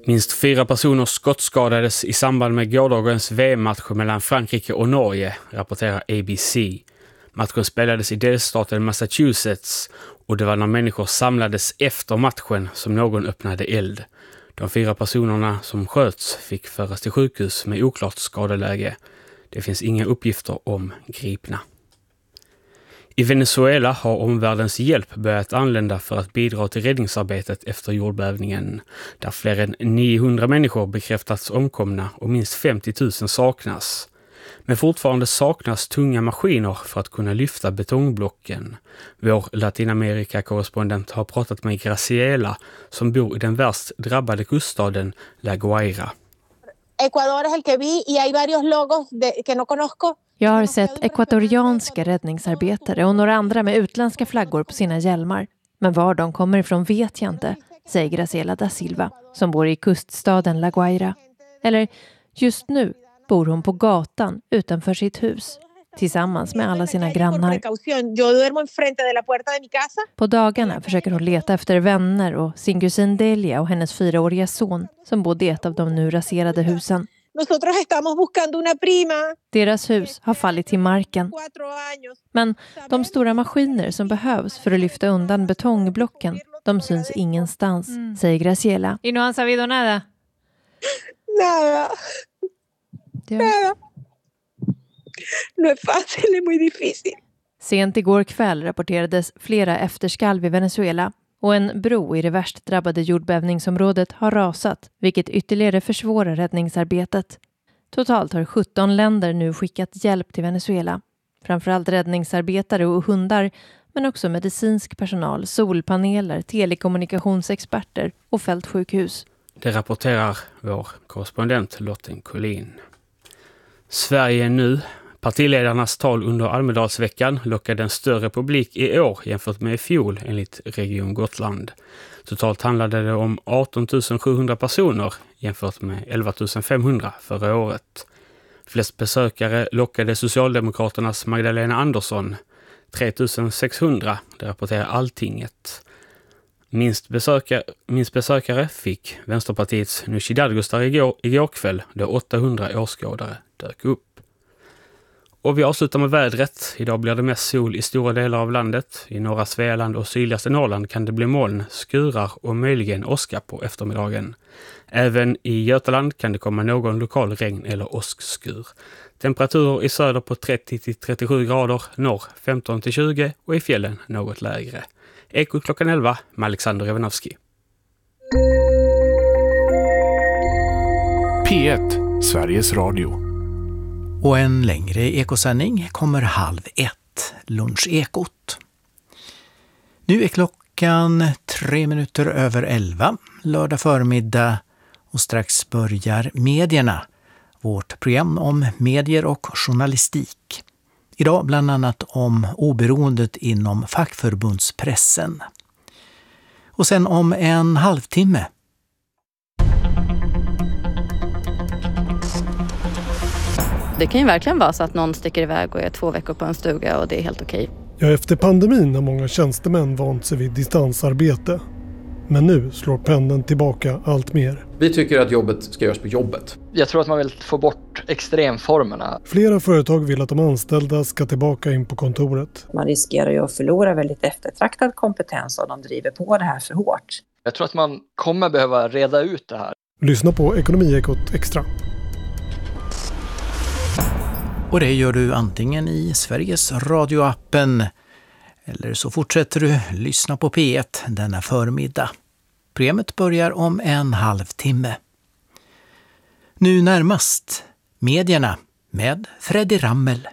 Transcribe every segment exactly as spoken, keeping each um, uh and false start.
Minst fyra personer skottskadades i samband med gårdagens V M-match mellan Frankrike och Norge, rapporterar A B C. Matchen spelades i delstaten Massachusetts och det var när människor samlades efter matchen som någon öppnade eld. De fyra personerna som sköts fick föras till sjukhus med oklart skadeläge. Det finns inga uppgifter om gripna. I Venezuela har omvärldens hjälp börjat anlända för att bidra till räddningsarbetet efter jordbävningen, där fler än niohundra människor bekräftats omkomna och minst femtio tusen saknas. Men fortfarande saknas tunga maskiner för att kunna lyfta betongblocken. Vår Latinamerika-korrespondent har pratat med Graciela som bor i den värst drabbade kuststaden La Guaira. Ecuador es el que vi y hay varios logos de, que no conozco. Jag har sett ekvatorianska räddningsarbetare och några andra med utländska flaggor på sina hjälmar. Men var de kommer ifrån vet jag inte, säger Graciela da Silva som bor i kuststaden La Guaira. Eller just nu bor hon på gatan utanför sitt hus tillsammans med alla sina grannar. På dagarna försöker hon leta efter vänner och sin kusin Delia och hennes fyraåriga son som bodde i ett av de nu raserade husen. Deras hus har fallit till marken. Men de stora maskiner som behövs för att lyfta undan betongblocken, de syns ingenstans, mm. säger Graciela. Y no han sabido nada. Nada. Nada. No es fácil, es muy difícil. Sent igår kväll rapporterades flera efterskalv i Venezuela och en bro i det värst drabbade jordbävningsområdet har rasat, vilket ytterligare försvårar räddningsarbetet. Totalt har sjutton länder nu skickat hjälp till Venezuela. Framförallt räddningsarbetare och hundar, men också medicinsk personal, solpaneler, telekommunikationsexperter och fältsjukhus. Det rapporterar vår korrespondent Lotten Collin. Sverige nu. Partiledarnas tal under Almedalsveckan lockade en större publik i år jämfört med i fjol enligt Region Gotland. Totalt handlade det om arton tusen sjuhundra personer jämfört med elva tusen femhundra förra året. Flest besökare lockade Socialdemokraternas Magdalena Andersson, tre tusen sexhundra, det rapporterar Alltinget. Minst besökare, minst besökare fick Vänsterpartiets Nooshi Dadgostar igår, igår kväll då åttahundra åskådare dök upp. Och vi avslutar med vädret. Idag blir det mest sol i stora delar av landet. I norra Svealand och sydligaste Norrland kan det bli moln, skurar och möjligen åska på eftermiddagen. Även i Götaland kan det komma någon lokal regn- eller åskskur. Temperaturer i söder på trettio till trettiosju grader, norr femton till tjugo och i fjällen något lägre. Ekot klockan elva med Alexander Evanovski. P ett, Sveriges Radio. Och en längre ekosändning kommer halv ett, lunchekot. Nu är klockan tre minuter över elva, lördag förmiddag, och strax börjar medierna, vårt program om medier och journalistik. Idag bland annat om oberoendet inom fackförbundspressen. Och sen om en halvtimme. Det kan ju verkligen vara så att någon sticker iväg och är två veckor på en stuga och det är helt okej. Ja, efter pandemin har många tjänstemän vant sig vid distansarbete. Men nu slår pendeln tillbaka allt mer. Vi tycker att jobbet ska göras på jobbet. Jag tror att man vill få bort extremformerna. Flera företag vill att de anställda ska tillbaka in på kontoret. Man riskerar ju att förlora väldigt eftertraktad kompetens om de driver på det här för hårt. Jag tror att man kommer behöva reda ut det här. Lyssna på Ekonomiekot Extra. Och det gör du antingen i Sveriges radioappen eller så fortsätter du lyssna på P ett denna förmiddag. Programmet börjar om en halvtimme. Nu närmast medierna med Freddy Rammel.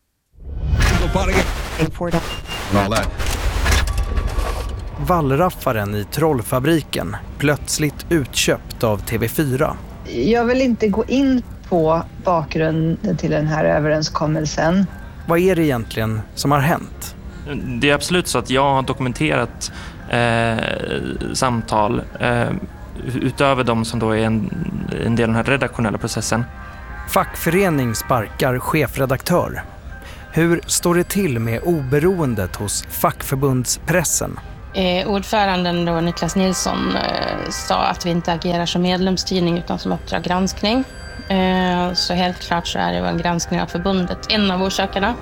Wallraffaren i Trollfabriken, plötsligt utköpt av T V fyra. Jag vill inte gå in på bakgrunden till den här överenskommelsen. Vad är det egentligen som har hänt? Det är absolut så att jag har dokumenterat eh, samtal eh, utöver de som då är en, en del av den här redaktionella processen. Fackförening sparkar chefredaktör. Hur står det till med oberoendet hos fackförbundspressen? Eh, ordföranden då, Niklas Nilsson eh, sa att vi inte agerar som medlemstidning utan som Uppdrag granskning. Eh, så helt klart så är det en granskning av förbundet en av orsakerna.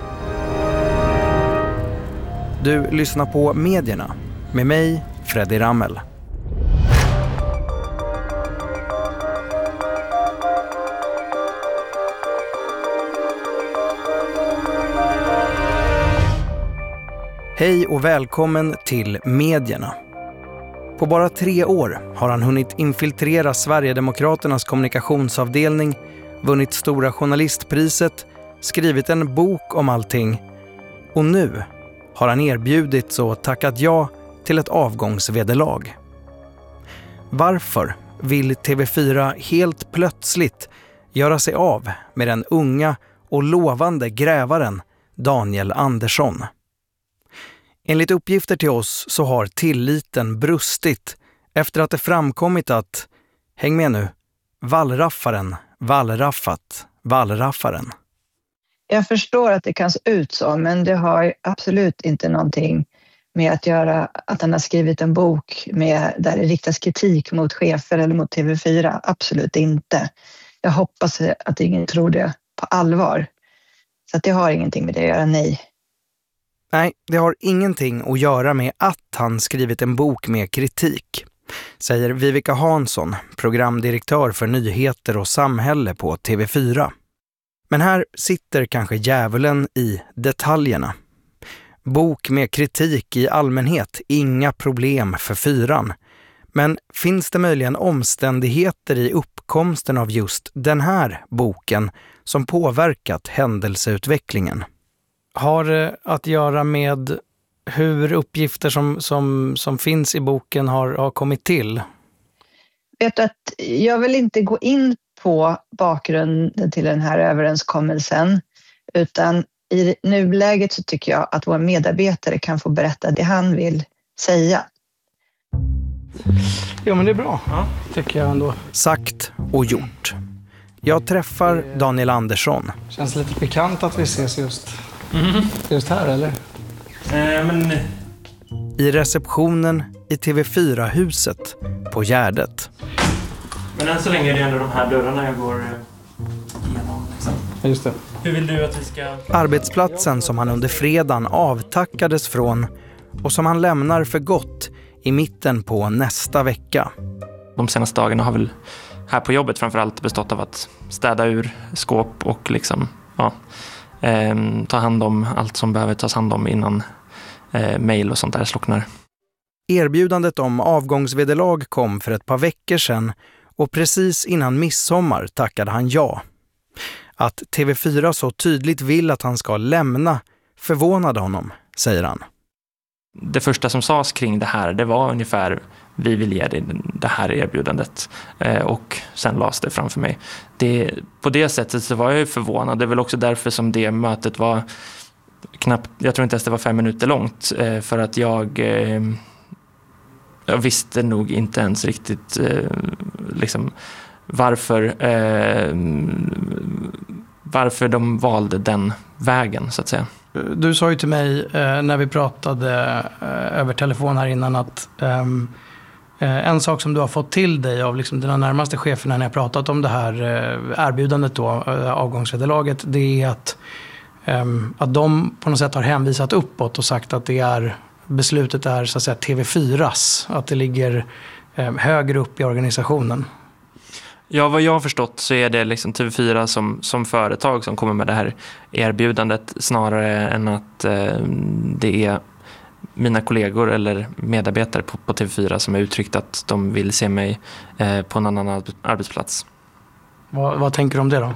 Du lyssnar på Medierna med mig, Freddy Rammel. Hej och välkommen till Medierna. På bara tre år har han hunnit infiltrera Sverigedemokraternas kommunikationsavdelning, vunnit Stora journalistpriset, skrivit en bok om allting och nu har han erbjudits och tackat ja till ett avgångsvederlag. Varför vill T V fyra helt plötsligt göra sig av med den unga och lovande grävaren Daniel Andersson? Enligt uppgifter till oss så har tilliten brustit efter att det framkommit att, häng med nu, vallraffaren, vallraffat, vallraffaren. Jag förstår att det kan se ut så, men det har absolut inte någonting med att göra att han har skrivit en bok med, där det riktas kritik mot chefer eller mot T V fyra. Absolut inte. Jag hoppas att ingen tror det på allvar. Så att det har ingenting med det att göra, nej. Nej, det har ingenting att göra med att han skrivit en bok med kritik, säger Vivica Hansson, programdirektör för nyheter och samhälle på T V fyra. Men här sitter kanske djävulen i detaljerna. Bok med kritik i allmänhet, inga problem för fyran. Men finns det möjligen omständigheter i uppkomsten av just den här boken som påverkat händelseutvecklingen? Har det att göra med hur uppgifter som, som, som finns i boken har, har kommit till? Vet du att jag vill inte gå in på bakgrunden till den här överenskommelsen, utan i nuläget så tycker jag att vår medarbetare kan få berätta det han vill säga. Jo, men det är bra, ja, tycker jag ändå. Sagt och gjort. Jag träffar Daniel Andersson. Känns lite pikant att vi ses just, mm. just här, eller? Eh, men... I receptionen i T V fyra-huset på Gärdet. Men än så länge är det ändå de här dörrarna jag går igenom. Liksom. Just det. Hur vill du att vi ska... Arbetsplatsen som han under fredagen avtackades från och som han lämnar för gott i mitten på nästa vecka. De senaste dagarna har väl här på jobbet framförallt bestått av att städa ur skåp och liksom, ja, eh, ta hand om allt som behöver tas hand om innan eh, mejl och sånt där slocknar. Erbjudandet om avgångsvederlag kom för ett par veckor sedan och precis innan midsommar tackade han ja. Att T V fyra så tydligt vill att han ska lämna förvånade honom, säger han. Det första som sades kring det här, det var ungefär vi vill ge dig det här erbjudandet, eh, och sen lades det framför mig. Det, på det sättet så var jag ju förvånad. Det är väl också därför som det mötet var knappt, jag tror inte ens det var fem minuter långt, eh, för att jag, eh, jag visste nog inte ens riktigt eh, liksom varför, eh, varför de valde den vägen, så att säga. Du sa ju till mig eh, när vi pratade eh, över telefon här innan att eh, en sak som du har fått till dig av liksom dina närmaste chefer när ni har pratat om det här eh, erbjudandet då, eh, avgångsvederlaget, det är att, eh, att de på något sätt har hänvisat uppåt och sagt att det är, beslutet är så att säga T V fyras, att det ligger eh, högre upp i organisationen. Ja, vad jag har förstått så är det liksom T V fyra som, som företag som kommer med det här erbjudandet snarare än att eh, det är mina kollegor eller medarbetare på, på T V fyra som har uttryckt att de vill se mig eh, på en annan arbetsplats. Vad, vad tänker du om det då?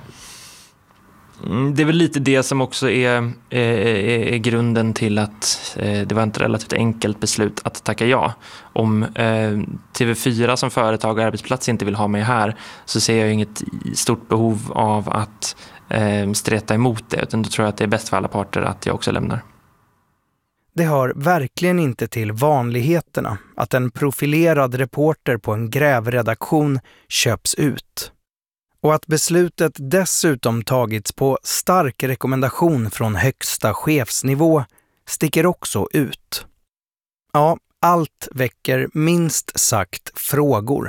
Mm, det är väl lite det som också är, är, är grunden till att eh, det var ett relativt enkelt beslut att tacka ja. Om eh, T V fyra som företag och arbetsplats inte vill ha mig här, så ser jag inget stort behov av att eh, streta emot det, utan då tror jag att det är bäst för alla parter att jag också lämnar. Det hör verkligen inte till vanligheterna att en profilerad reporter på en grävredaktion köps ut. Och att beslutet dessutom tagits på stark rekommendation från högsta chefsnivå sticker också ut. Ja, Allt väcker minst sagt frågor.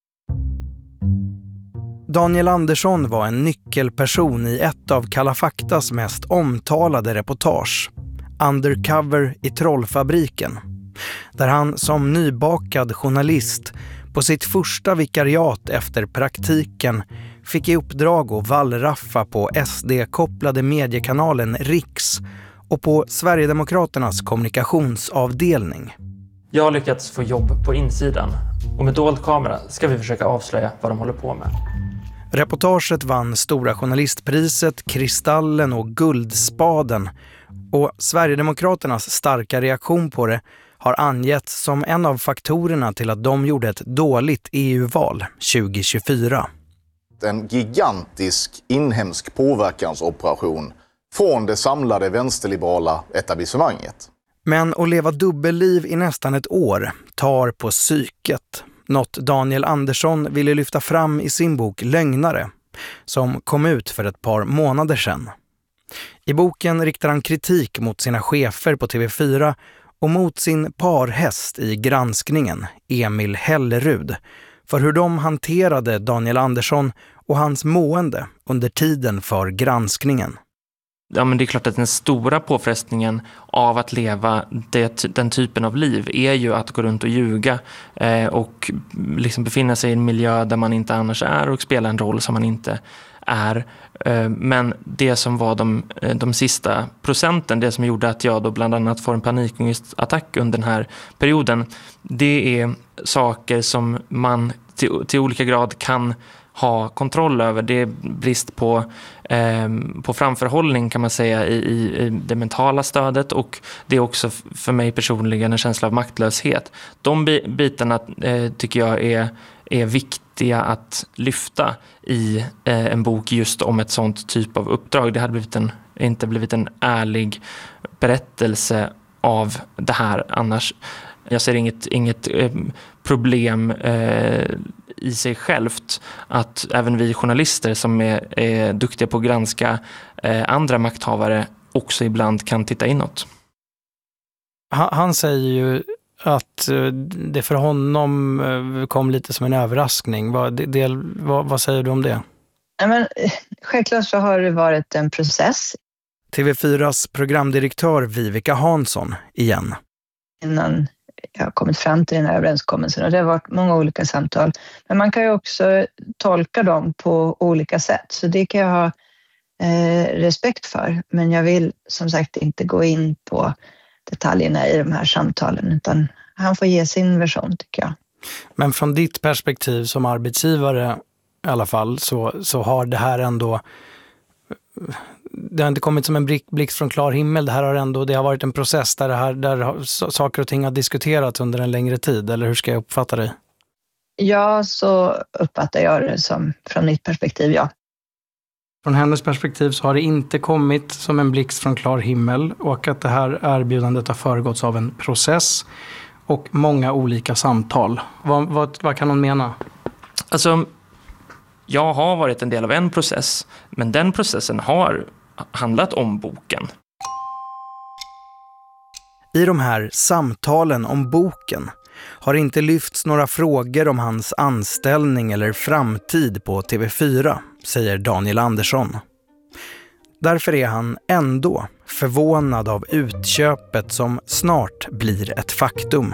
Daniel Andersson var en nyckelperson i ett av Kalla faktas mest omtalade reportage, Undercover i Trollfabriken, där han som nybakad journalist på sitt första vikariat efter praktiken fick i uppdrag att vallraffa på S D-kopplade mediekanalen Riks och på Sverigedemokraternas kommunikationsavdelning. Jag har lyckats få jobb på insidan och med dold kamera ska vi försöka avslöja vad de håller på med. Reportaget vann Stora journalistpriset, Kristallen och Guldspaden, och Sverigedemokraternas starka reaktion på det har angetts som en av faktorerna till att de gjorde ett dåligt E U-val tjugo tjugofyra. En gigantisk inhemsk påverkansoperation från det samlade vänsterliberala etablissemanget. Men att leva dubbelliv i nästan ett år tar på psyket. Något Daniel Andersson ville lyfta fram i sin bok Lögnare, som kom ut för ett par månader sedan. I boken riktar han kritik mot sina chefer på T V fyra och mot sin parhäst i granskningen, Emil Hellerud, för hur de hanterade Daniel Andersson och hans mående under tiden för granskningen. Ja, men det är klart att den stora påfrestningen av att leva det, den typen av liv är ju att gå runt och ljuga eh, och liksom befinna sig i en miljö där man inte annars är och spela en roll som man inte är. Eh, men det som var de, de sista procenten, det som gjorde att jag då bland annat får en panikångestattack under den här perioden, det är saker som man till, till olika grad kan ha kontroll över. Det är brist på, eh, på framförhållning kan man säga i, i, i det mentala stödet, och det är också för mig personligen en känsla av maktlöshet. De bitarna eh, tycker jag är, är viktiga att lyfta i eh, en bok just om ett sånt typ av uppdrag. Det hade blivit en, inte blivit en ärlig berättelse av det här annars. Jag ser inget, inget eh, problem eh, i sig självt att även vi journalister som är, är duktiga på att granska eh, andra makthavare också ibland kan titta inåt. Han, han säger ju att det för honom kom lite som en överraskning. Vad, del, vad, vad säger du om det? Ja, men, självklart så har det varit en process. T V fyras programdirektör Vivica Hansson igen. Innan jag har kommit fram till den här överenskommelsen, och det har varit många olika samtal. Men man kan ju också tolka dem på olika sätt, så det kan jag ha eh, respekt för. Men jag vill som sagt inte gå in på detaljerna i de här samtalen, utan han får ge sin version tycker jag. Men från ditt perspektiv som arbetsgivare i alla fall så, så har det här ändå, det har inte kommit som en blixt från klar himmel. Det här har ändå, det har varit en process där, det här, där saker och ting har diskuterats under en längre tid, eller hur ska jag uppfatta det? Ja, så uppfattar jag det som från mitt perspektiv, ja. Från hennes perspektiv så har det inte kommit som en blixt från klar himmel, och att det här erbjudandet har föregåtts av en process och många olika samtal. Vad, vad, vad kan hon mena? Alltså, jag har varit en del av en process, men den processen har handlat om boken. I de här samtalen om boken har inte lyfts några frågor om hans anställning eller framtid på T V fyra, säger Daniel Andersson. Därför är han ändå förvånad av utköpet som snart blir ett faktum.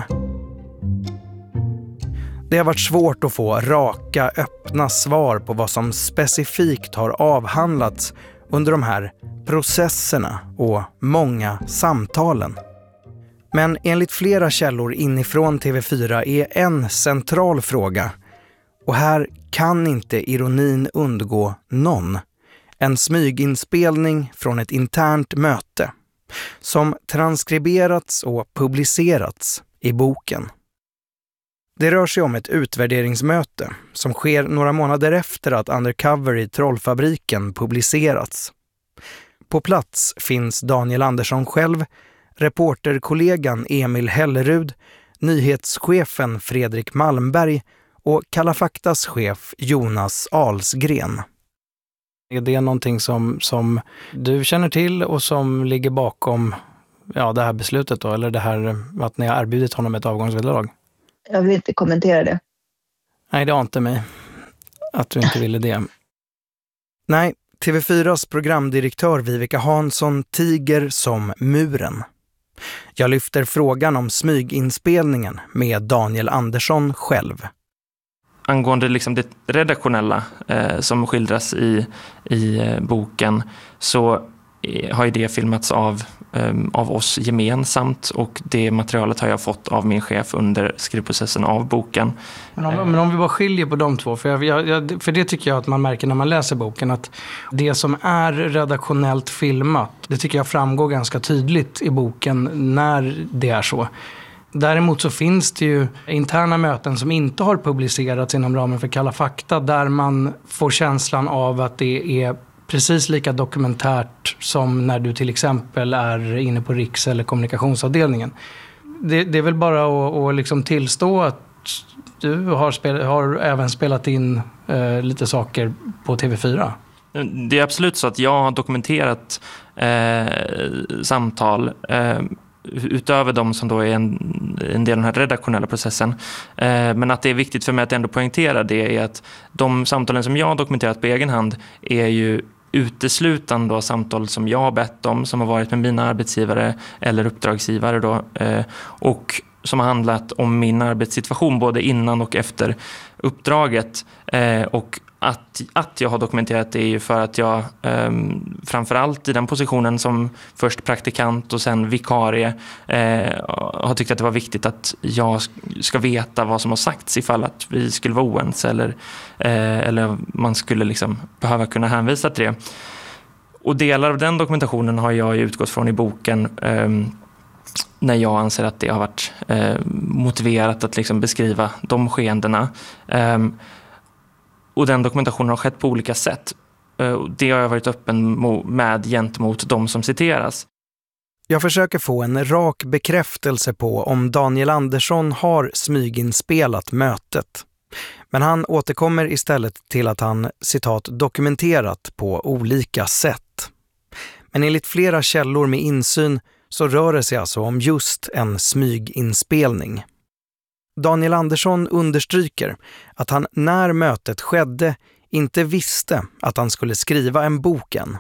Det har varit svårt att få raka, öppna svar på vad som specifikt har avhandlats under de här processerna och många samtalen. Men enligt flera källor inifrån T V fyra är en central fråga, och här kan inte ironin undgå någon, en smyginspelning från ett internt möte som transkriberats och publicerats i boken. Det rör sig om ett utvärderingsmöte som sker några månader efter att Undercover i Trollfabriken publicerats. På plats finns Daniel Andersson själv, reporterkollegan Emil Hellerud, nyhetschefen Fredrik Malmberg och Kalla faktas chef Jonas Alsgren. Är det någonting som, som du känner till och som ligger bakom ja, det här beslutet då, eller det här att ni har erbjudit honom ett avgångsvederlag? Jag vill inte kommentera det. Nej, det ante mig att du inte ville det. Nej, T V fyras programdirektör Vivica Hansson tiger som muren. Jag lyfter frågan om smyginspelningen med Daniel Andersson själv. Angående liksom det redaktionella eh, som skildras i, i eh, boken så eh, har ju det filmats av, eh, av oss gemensamt, och det materialet har jag fått av min chef under skrivprocessen av boken. Men om, men om vi bara skiljer på de två, för, jag, jag, för det tycker jag att man märker när man läser boken, att det som är redaktionellt filmat, det tycker jag framgår ganska tydligt i boken när det är så. Däremot så finns det ju interna möten som inte har publicerats inom ramen för Kalla fakta, där man får känslan av att det är precis lika dokumentärt som när du till exempel är inne på Riks- eller kommunikationsavdelningen. Det, det är väl bara att, att liksom tillstå att du har, spel, har även spelat in eh, lite saker på T V fyra. Det är absolut så att jag har dokumenterat eh, samtal eh, utöver de som då är en, en del av den här redaktionella processen. Eh, men att det är viktigt för mig att ändå poängtera det är att de samtalen som jag har dokumenterat på egen hand är ju uteslutande då samtal som jag har bett om, som har varit med mina arbetsgivare eller uppdragsgivare då, eh, och som har handlat om min arbetssituation både innan och efter uppdraget. Eh, och Att, att jag har dokumenterat det är ju för att jag eh, framförallt i den positionen som först praktikant och sen vikarie eh, har tyckt att det var viktigt att jag ska veta vad som har sagts ifall att vi skulle vara oense eller, eh, eller man skulle liksom behöva kunna hänvisa till det. Och delar av den dokumentationen har jag utgått från i boken eh, när jag anser att det har varit eh, motiverat att liksom beskriva de skeendena. Eh, Och den dokumentationen har skett på olika sätt. Det har jag varit öppen med gentemot de som citeras. Jag försöker få en rak bekräftelse på om Daniel Andersson har smyginspelat mötet. Men han återkommer istället till att han, citat, dokumenterat på olika sätt. Men enligt flera källor med insyn så rör det sig alltså om just en smyginspelning. Daniel Andersson understryker att han när mötet skedde inte visste att han skulle skriva en bok än.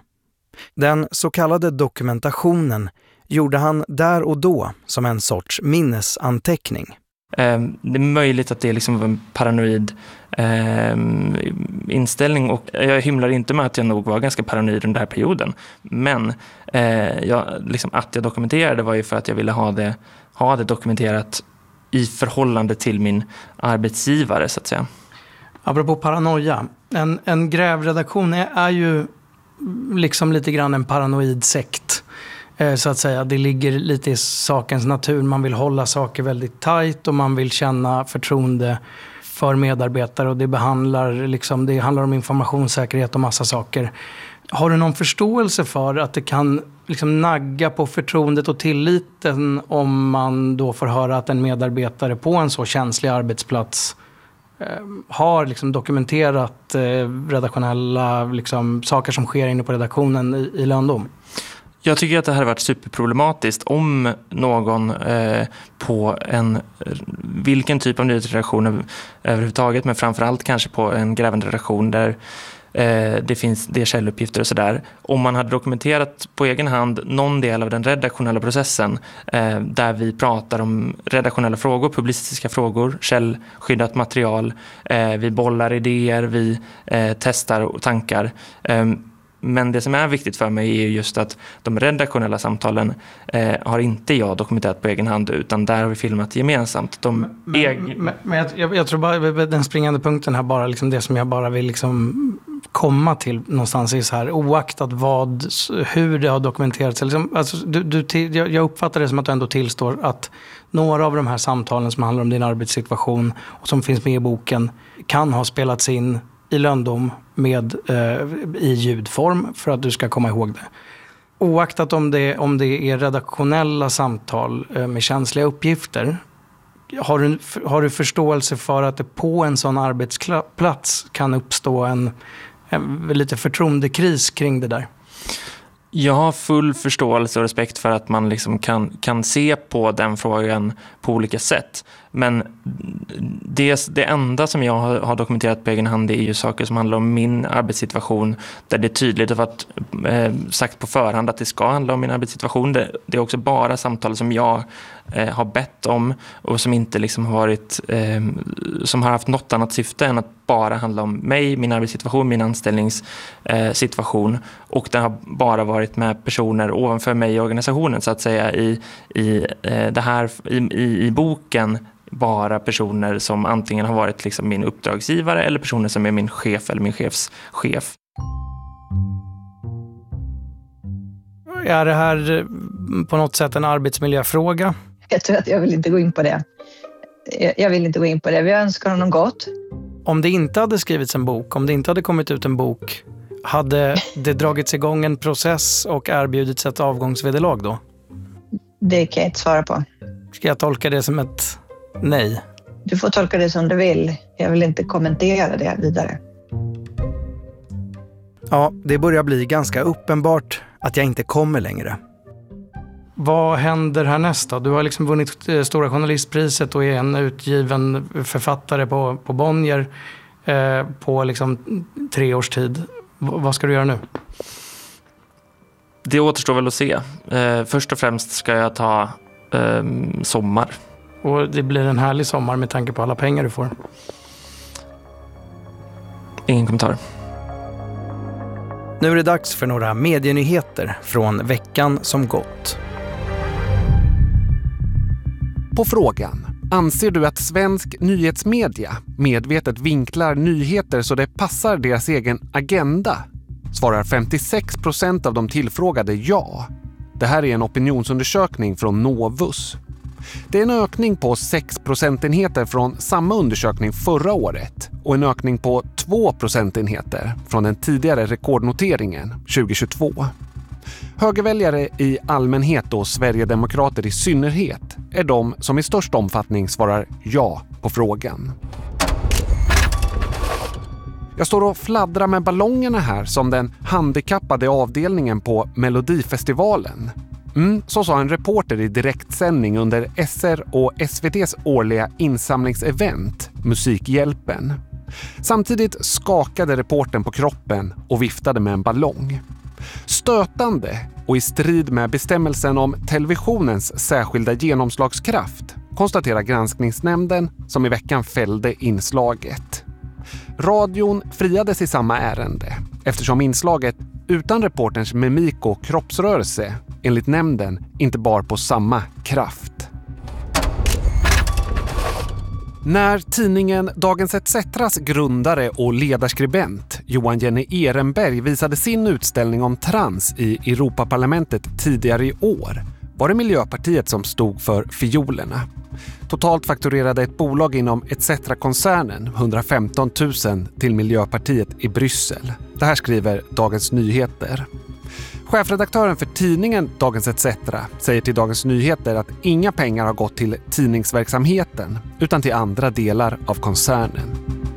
Den så kallade dokumentationen gjorde han där och då som en sorts minnesanteckning. Eh, det är möjligt att det är liksom en paranoid eh, inställning, och jag hymlar inte med att jag nog var ganska paranoid under den här perioden. Men eh, jag, liksom att jag dokumenterade var ju för att jag ville ha det, ha det dokumenterat i förhållande till min arbetsgivare, så att säga. Apropå paranoia, en, en grävredaktion är, är ju liksom lite grann en paranoid sekt, eh, så att säga. Det ligger lite i sakens natur. Man vill hålla saker väldigt tajt och man vill känna förtroende för medarbetare, och det behandlar liksom, det handlar om informationssäkerhet och massa saker. Har du någon förståelse för att det kan liksom nagga på förtroendet och tilliten om man då får höra att en medarbetare på en så känslig arbetsplats eh, har liksom dokumenterat eh, redaktionella liksom, saker som sker inne på redaktionen i, i löndom? Jag tycker att det här har varit superproblematiskt om någon eh, på en vilken typ av nyhetsredaktion överhuvudtaget, men framförallt kanske på en grävande redaktion där eh, det finns det källuppgifter och sådär. Om man hade dokumenterat på egen hand någon del av den redaktionella processen eh, där vi pratar om redaktionella frågor, publicistiska frågor, källskyddat material, eh, vi bollar idéer, vi eh, testar och tankar. Eh, Men det som är viktigt för mig är just att de redaktionella samtalen eh, har inte jag dokumenterat på egen hand, utan där har vi filmat gemensamt. De men eg- men, men jag, jag tror bara den springande punkten här, bara liksom det som jag bara vill liksom komma till någonstans är så här, oaktat vad, hur det har dokumenterats. Liksom, alltså, du, du, jag uppfattar det som att du ändå tillstår att några av de här samtalen som handlar om din arbetssituation och som finns med i boken kan ha spelats in i löndom med, eh, i ljudform för att du ska komma ihåg det. Oaktat om det, om det är redaktionella samtal eh, med känsliga uppgifter, har du, har du förståelse för att det på en sån arbetsplats kan uppstå en, en lite förtroendekris kring det där? Jag har full förståelse och respekt för att man liksom kan, kan se på den frågan på olika sätt. Men det, det enda som jag har, har dokumenterat på egen hand är ju saker som handlar om min arbetssituation. Där det är tydligt och varit eh, sagt på förhand att det ska handla om min arbetssituation. Det, det är också bara samtal som jag eh, har bett om och som inte liksom har varit eh, som har haft något annat syfte än att bara handla om mig, min arbetssituation, min anställningssituation. Eh, och det har bara varit med personer ovanför mig i organisationen så att säga i, i eh, det här i, i, i boken. Bara personer som antingen har varit liksom min uppdragsgivare eller personer som är min chef eller min chefs chef. Är det här på något sätt en arbetsmiljöfråga? Jag tror att jag vill inte gå in på det. Jag vill inte gå in på det. Vi önskar honom gott. Om det inte hade skrivits en bok, om det inte hade kommit ut en bok, hade det dragits igång en process och erbjudits ett avgångsvederlag då? Det kan jag inte svara på. Ska jag tolka det som ett nej? Du får tolka det som du vill. Jag vill inte kommentera det vidare. Ja, det börjar bli ganska uppenbart att jag inte kommer längre. Vad händer härnäst då? Du har liksom vunnit Stora journalistpriset och är en utgiven författare på, på Bonnier eh, på liksom tre års tid. V- vad ska du göra nu? Det återstår väl att se. Eh, först och främst ska jag ta eh, sommar. Och det blir en härlig sommar med tanke på alla pengar du får. Ingen kommentar. Nu är det dags för några medienyheter från veckan som gått. På frågan: anser du att svensk nyhetsmedia medvetet vinklar nyheter så det passar deras egen agenda? Svarar femtiosex procent av de tillfrågade ja. Det här är en opinionsundersökning från Novus. Det är en ökning på sex procentenheter från samma undersökning förra året och en ökning på två procentenheter från den tidigare rekordnoteringen tjugohundratjugotvå. Högerväljare i allmänhet och Sverigedemokrater i synnerhet är de som i störst omfattning svarar ja på frågan. Jag står och fladdrar med ballongerna här som den handikappade avdelningen på Melodifestivalen. Mm, så sa en reporter i direktsändning under S R och S V T:s årliga insamlingsevent Musikhjälpen. Samtidigt skakade reportern på kroppen och viftade med en ballong. Stötande och i strid med bestämmelsen om televisionens särskilda genomslagskraft, konstaterar granskningsnämnden som i veckan fällde inslaget. Radion friades i samma ärende eftersom inslaget utan reporterns mimik och kroppsrörelse enligt nämnden inte bar på samma kraft. När tidningen Dagens et ceteras grundare och ledarskribent Johan Jenny Ehrenberg visade sin utställning om trans i Europaparlamentet tidigare i år var det Miljöpartiet som stod för fiolerna. Totalt fakturerade ett bolag inom et cetera-koncernen hundrafemton tusen till Miljöpartiet i Bryssel. Det här skriver Dagens Nyheter. Chefredaktören för tidningen Dagens et cetera säger till Dagens Nyheter att inga pengar har gått till tidningsverksamheten utan till andra delar av koncernen.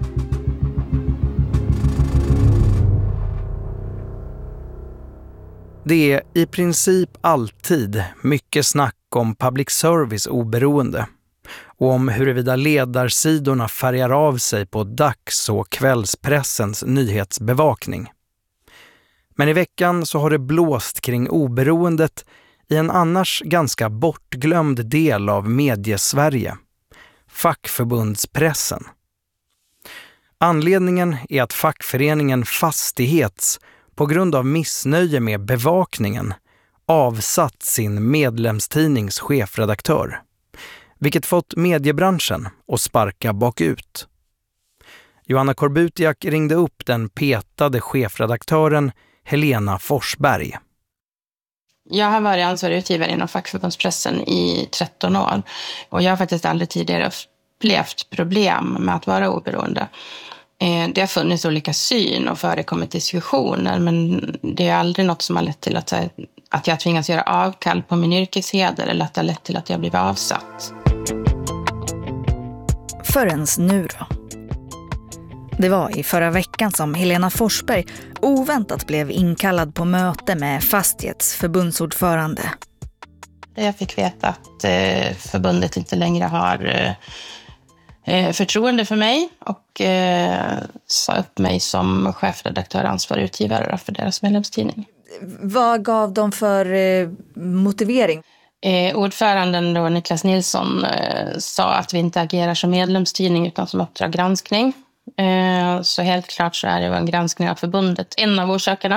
Det är i princip alltid mycket snack om public service oberoende och om huruvida ledarsidorna färgar av sig på dags- och kvällspressens nyhetsbevakning. Men i veckan så har det blåst kring oberoendet i en annars ganska bortglömd del av mediesverige, fackförbundspressen. Anledningen är att fackföreningen Fastighets på grund av missnöje med bevakningen avsatt sin medlemstidnings chefredaktör, vilket fått mediebranschen att sparka bakut. Johanna Korbutiak ringde upp den petade chefredaktören Helena Forsberg. Jag har varit ansvarig utgivare inom fackförbundspressen i tretton år och jag har faktiskt aldrig tidigare upplevt problem med att vara oberoende. Det har funnits olika syn och förekommit diskussioner, men det är aldrig något som har lett till att, att jag tvingas göra avkall på min yrkesheder eller att det har lett till att jag blivit avsatt. Förrän nu då. Det var i förra veckan som Helena Forsberg oväntat blev inkallad på möte med Fastighets förbundsordförande. Jag fick veta att eh, förbundet inte längre har eh, förtroende för mig och eh, sa upp mig som chefredaktör och ansvarig utgivare för deras medlemstidning. Vad gav de för eh, motivering? Eh, ordföranden då, Niklas Nilsson eh, sa att vi inte agerar som medlemstidning utan som Uppdrag granskning. Eh, så helt klart så är det en granskning av förbundet en av orsakerna.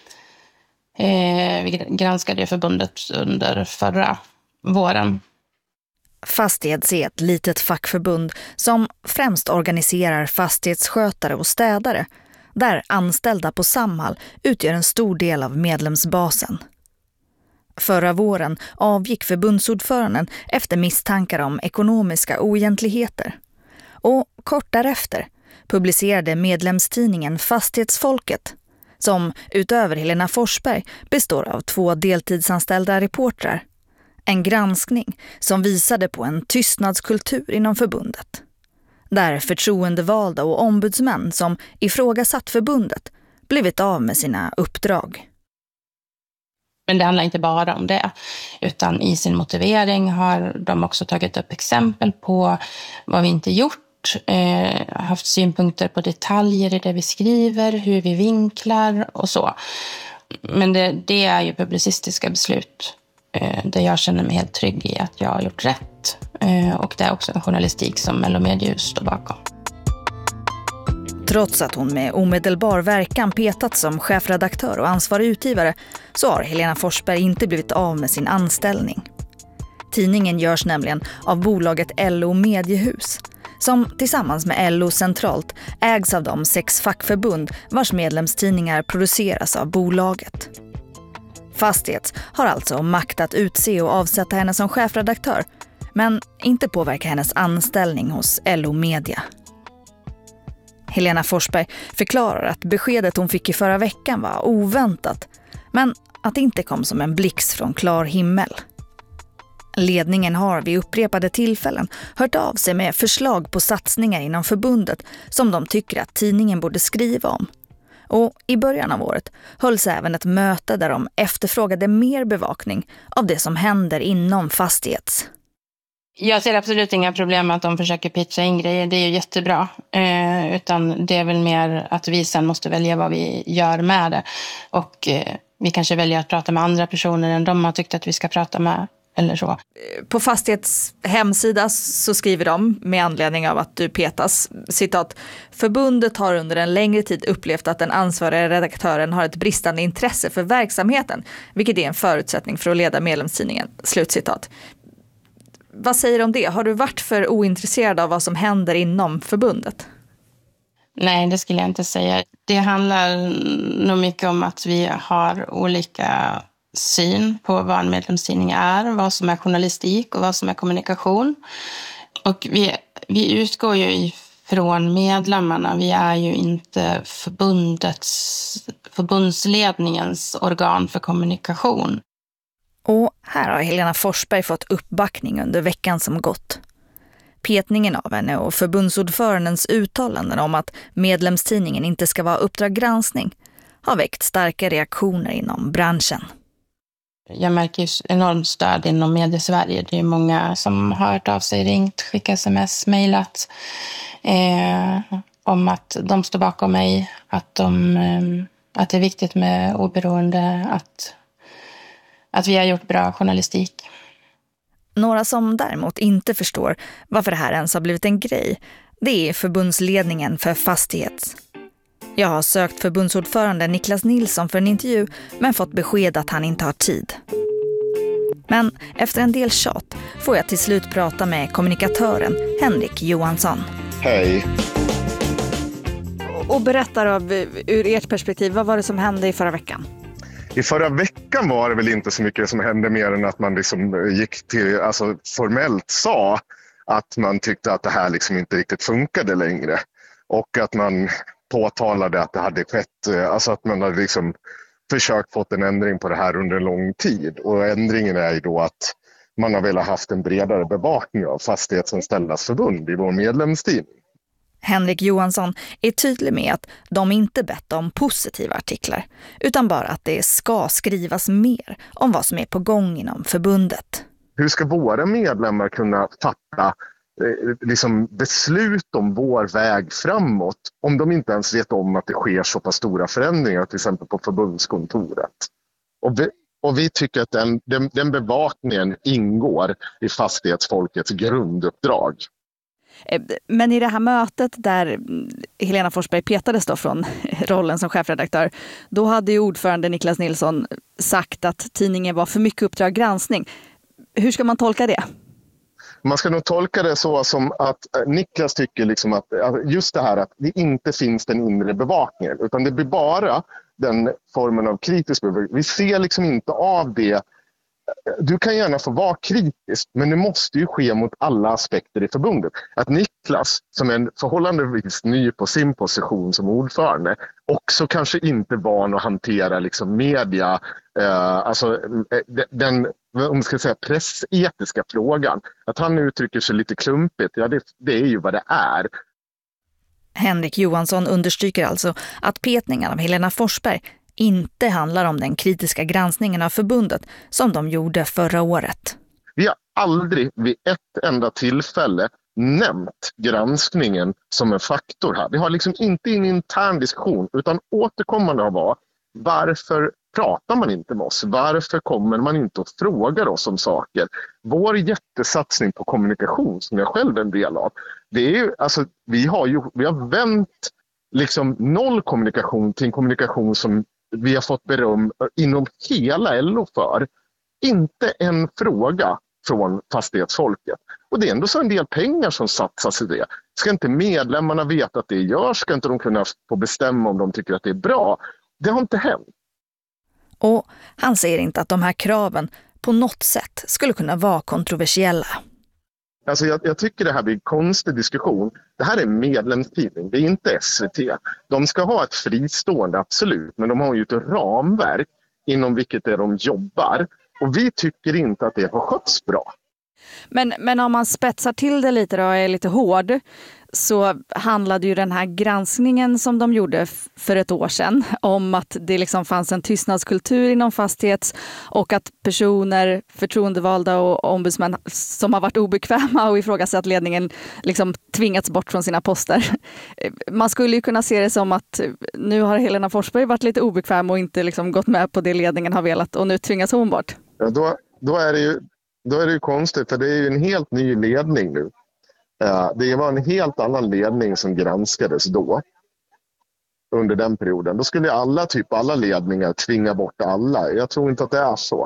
Eh, vi granskade förbundet under förra våren. Fastighets är ett litet fackförbund som främst organiserar fastighetsskötare och städare, där anställda på Samhall utgör en stor del av medlemsbasen. Förra våren avgick förbundsordföranden efter misstankar om ekonomiska oegentligheter. Och kort därefter publicerade medlemstidningen Fastighetsfolket, som utöver Helena Forsberg består av två deltidsanställda reportrar, en granskning som visade på en tystnadskultur inom förbundet. Där förtroendevalda och ombudsmän som ifrågasatt förbundet blivit av med sina uppdrag. Men det handlar inte bara om det, utan i sin motivering har de också tagit upp exempel på vad vi inte gjort, eh, haft synpunkter på detaljer i det vi skriver, hur vi vinklar och så. Men det, det är ju publicistiska beslut eh, där jag känner mig helt trygg i att jag har gjort rätt. Eh, och det är också en journalistik som Mello Mediehus står bakom. Trots att hon med omedelbar verkan petat som chefredaktör och ansvarig utgivare så har Helena Forsberg inte blivit av med sin anställning. Tidningen görs nämligen av bolaget L O Mediehus, som tillsammans med L O centralt ägs av de sex fackförbund vars medlemstidningar produceras av bolaget. Fastighets har alltså makt att utse och avsätta henne som chefredaktör, men inte påverka hennes anställning hos L O Media. Helena Forsberg förklarar att beskedet hon fick i förra veckan var oväntat, men att det inte kom som en blixt från klar himmel. Ledningen har vid upprepade tillfällen hört av sig med förslag på satsningar inom förbundet som de tycker att tidningen borde skriva om. Och i början av året hölls även ett möte där de efterfrågade mer bevakning av det som händer inom Fastighets. Jag ser absolut inga problem med att de försöker pitcha in grejer. Det är ju jättebra. Eh, utan det är väl mer att vi sen måste välja vad vi gör med det. Och eh, vi kanske väljer att prata med andra personer än de har tyckt att vi ska prata med. Eller så. På Fastighets hemsida så skriver de med anledning av att du petas, citat: förbundet har under en längre tid upplevt att den ansvariga redaktören har ett bristande intresse för verksamheten, vilket är en förutsättning för att leda medlemstidningen, slutcitat. Vad säger du om det? Har du varit för ointresserad av vad som händer inom förbundet? Nej, det skulle jag inte säga. Det handlar nog mycket om att vi har olika syn på vad en medlemstidning är, vad som är journalistik och vad som är kommunikation. Och vi, vi utgår ju ifrån medlemmarna. Vi är ju inte förbundets, förbundsledningens organ för kommunikation. Och här har Helena Forsberg fått uppbackning under veckan som gått. Petningen av henne och förbundsordförandens uttalanden om att medlemstidningen inte ska vara Uppdrag granskning har väckt starka reaktioner inom branschen. Jag märker ju enormt stöd inom Mediesverige. Det är många som har hört av sig, ringt, skickat sms, mejlat eh, om att de står bakom mig, att, de, eh, att det är viktigt med oberoende, att, att vi har gjort bra journalistik. Några som däremot inte förstår varför det här ens har blivit en grej, det är förbundsledningen för Fastighets. Jag har sökt förbundsordförande Niklas Nilsson för en intervju men fått besked att han inte har tid. Men efter en del tjat får jag till slut prata med kommunikatören Henrik Johansson. Hej. Och berättar av, ur ert perspektiv, vad var det som hände i förra veckan? I förra veckan var det väl inte så mycket som hände mer än att man liksom gick till, alltså formellt sa att man tyckte att det här liksom inte riktigt funkade längre. Och att man påtalade att det hade skett, alltså att man hade liksom försökt fått en ändring på det här under en lång tid. Och ändringen är ju då att man har velat haft en bredare bevakning av Fastighetsanställdas förbund i vår medlemstidning. Henrik Johansson är tydlig med att de inte bett om positiva artiklar, utan bara att det ska skrivas mer om vad som är på gång inom förbundet. Hur ska våra medlemmar kunna fatta eh, liksom beslut om vår väg framåt om de inte ens vet om att det sker så pass stora förändringar, till exempel på förbundskontoret? Och vi, och vi tycker att den, den, den bevakningen ingår i fastighetsfolkets grunduppdrag. Men i det här mötet där Helena Forsberg petades då från rollen som chefredaktör, då hade ju ordförande Niklas Nilsson sagt att tidningen var för mycket Uppdrag granskning. Hur ska man tolka det? Man ska nog tolka det så som att Niklas tycker liksom att just det här att det inte finns den inre bevakningen, utan det blir bara den formen av kritisk bevakning. Vi ser liksom inte av det. Du kan gärna få vara kritisk, men det måste ju ske mot alla aspekter i förbundet. Att Niklas, som är en förhållandevis ny på sin position som ordförande, också kanske inte van att hantera liksom media, eh, alltså den, om man ska säga, pressetiska frågan. Att han uttrycker sig lite klumpigt, ja det, det är ju vad det är. Henrik Johansson understryker alltså att petningen av Helena Forsberg inte handlar om den kritiska granskningen av förbundet som de gjorde förra året. Vi har aldrig vid ett enda tillfälle nämnt granskningen som en faktor här. Vi har liksom inte en intern diskussion, utan återkommande har varit: varför pratar man inte med oss? Varför kommer man inte och frågar oss om saker? Vår jättesatsning på kommunikation, som jag själv är en del av, det är ju, alltså, vi har ju vi har vänt liksom noll kommunikation till en kommunikation som vi har fått beröm inom hela L O för. Inte en fråga från fastighetsfolket. Och det är ändå så en del pengar som satsas i det. Ska inte medlemmarna veta att det görs? Ska inte de kunna få bestämma om de tycker att det är bra? Det har inte hänt. Och han säger inte att de här kraven på något sätt skulle kunna vara kontroversiella. Alltså jag, jag tycker det här blir en konstig diskussion. Det här är en medlemstidning, det är inte S V T. De ska ha ett fristående, absolut, men de har ju ett ramverk inom vilket är de jobbar. Och vi tycker inte att det har skötts bra. Men, men om man spetsar till det lite då och är lite hård, så handlade ju den här granskningen som de gjorde f- för ett år sedan om att det liksom fanns en tystnadskultur inom Fastighets och att personer, förtroendevalda och ombudsmän som har varit obekväma och ifrågasatt ledningen liksom tvingats bort från sina poster. Man skulle ju kunna se det som att nu har Helena Forsberg varit lite obekväm och inte liksom gått med på det ledningen har velat och nu tvingas hon bort. Ja, då, då är det ju Då är det ju konstigt, för det är ju en helt ny ledning nu. Det var en helt annan ledning som granskades då, under den perioden. Då skulle alla, typ alla ledningar tvinga bort alla. Jag tror inte att det är så.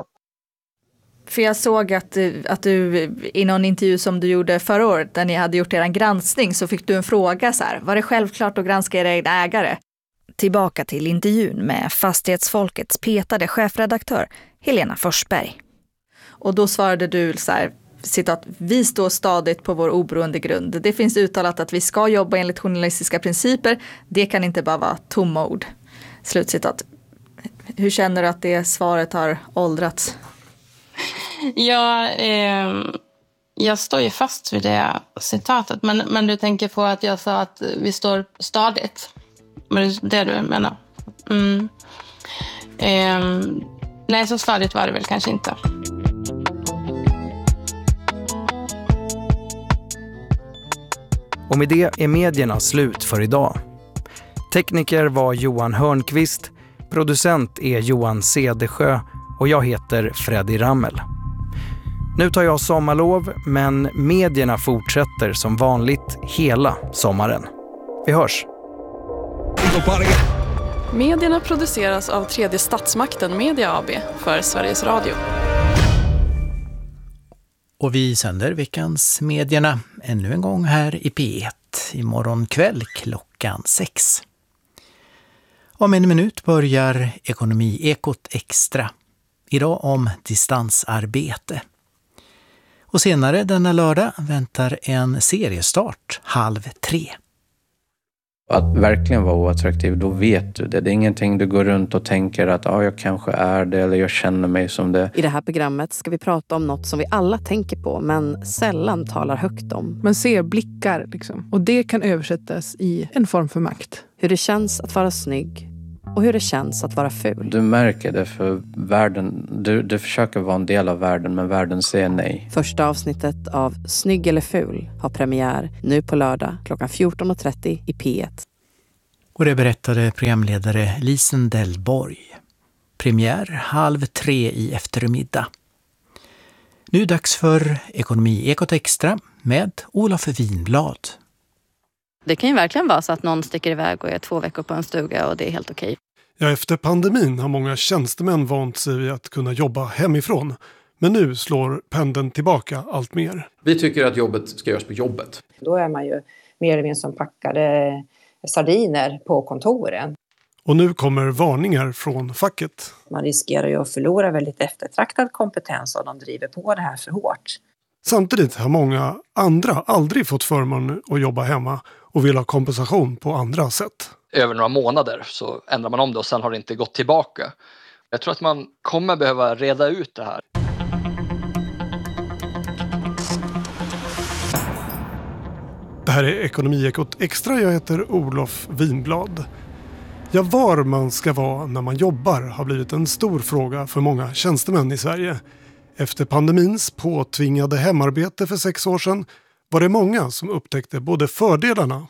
För jag såg att, att du i någon intervju som du gjorde förra året, där ni hade gjort er granskning, så fick du en fråga så här: var det självklart att granska era egna ägare? Tillbaka till intervjun med Fastighetsfolkets petade chefredaktör Helena Forsberg. Och då svarade du så här, citat: vi står stadigt på vår oberoende grund. Det finns uttalat att vi ska jobba enligt journalistiska principer. Det kan inte bara vara tomma ord. Slutcitat. Hur känner du att det svaret har åldrats? Ja, eh, jag står ju fast vid det citatet. Men, men du tänker på att jag sa att vi står stadigt. Men det är det du menar. Mm. Eh, nej, så stadigt var det väl kanske inte. Och med det är medierna slut för idag. Tekniker var Johan Hörnqvist, producent är Johan Cedersjö och jag heter Freddy Rammel. Nu tar jag sommarlov, men medierna fortsätter som vanligt hela sommaren. Vi hörs! Medierna produceras av Tredje Statsmakten Media A B för Sveriges Radio. Och vi sänder veckans medierna ännu en gång här i P ett imorgon kväll klockan sex. Om en minut börjar Ekonomiekot Extra. Idag om distansarbete. Och senare denna lördag väntar en seriestart halv tre. Att verkligen vara oattraktiv, då vet du det. Det är ingenting du går runt och tänker att ah, jag kanske är det eller jag känner mig som det. I det här programmet ska vi prata om något som vi alla tänker på men sällan talar högt om. Man ser blickar liksom. Och det kan översättas i en form för makt. Hur det känns att vara snygg och hur det känns att vara ful. Du märker det för världen, du, du försöker vara en del av världen men världen säger nej. Första avsnittet av Snygg eller ful har premiär nu på lördag klockan fjorton och trettio i P ett. Och det berättade programledare Lisen Delborg. Premiär halv tre i eftermiddag. Nu dags för Ekonomi-ekot extra med Olof Winblad. Det kan ju verkligen vara så att någon sticker iväg och är två veckor på en stuga och det är helt okej. Ja, efter pandemin har många tjänstemän vant sig vid att kunna jobba hemifrån. Men nu slår pendeln tillbaka allt mer. Vi tycker att jobbet ska göras på jobbet. Då är man ju mer eller mindre som packade sardiner på kontoren. Och nu kommer varningar från facket. Man riskerar ju att förlora väldigt eftertraktad kompetens om de driver på det här för hårt. Samtidigt har många andra aldrig fått förmån att jobba hemma och vill ha kompensation på andra sätt. Över några månader så ändrar man om det och sen har det inte gått tillbaka. Jag tror att man kommer behöva reda ut det här. Det här är Ekonomi-ekot extra. Jag heter Olof Winblad. Ja, var man ska vara när man jobbar har blivit en stor fråga för många tjänstemän i Sverige. Efter pandemins påtvingade hemarbete för sex år sedan var det många som upptäckte både fördelarna.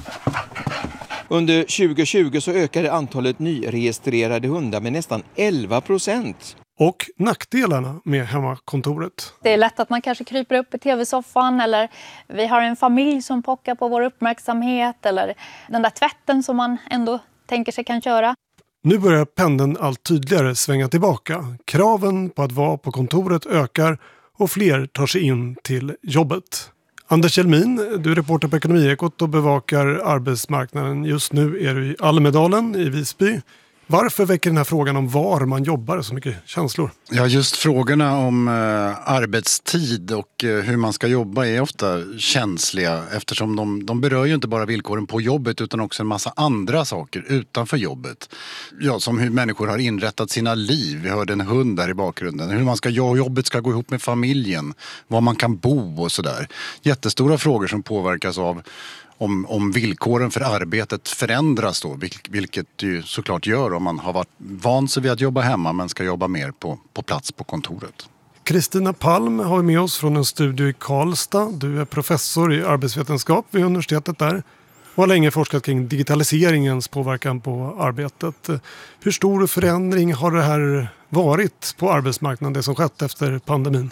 Under tjugo tjugo så ökade antalet nyregistrerade hundar med nästan elva procent. Och nackdelarna med hemmakontoret. Det är lätt att man kanske kryper upp i tv-soffan eller vi har en familj som pockar på vår uppmärksamhet eller den där tvätten som man ändå tänker sig kan köra. Nu börjar pendeln allt tydligare svänga tillbaka. Kraven på att vara på kontoret ökar och fler tar sig in till jobbet. Anders Kjellmin, du är reporter på Ekonomi-ekot och bevakar arbetsmarknaden. Just nu är du i Almedalen i Visby. Varför väcker den här frågan om var man jobbar så mycket känslor? Ja, just frågorna om eh, arbetstid och eh, hur man ska jobba är ofta känsliga eftersom de, de berör ju inte bara villkoren på jobbet utan också en massa andra saker utanför jobbet. Ja, som hur människor har inrättat sina liv. Vi hörde en hund där i bakgrunden. Hur man ska göra, jobbet ska gå ihop med familjen. Var man kan bo och sådär. Jättestora frågor som påverkas av Om, om villkoren för arbetet förändras då, vilket det ju såklart gör om man har varit van sig vid att jobba hemma men ska jobba mer på, på plats på kontoret. Kristina Palm har med oss från en studio i Karlstad. Du är professor i arbetsvetenskap vid universitetet där och har länge forskat kring digitaliseringens påverkan på arbetet. Hur stor förändring har det här varit på arbetsmarknaden, det som skett efter pandemin?